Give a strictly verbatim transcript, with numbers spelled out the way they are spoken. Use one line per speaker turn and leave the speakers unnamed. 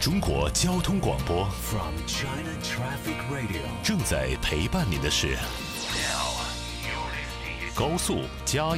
中国交通广播
From China Traffic Radio
正在陪伴您的是高速加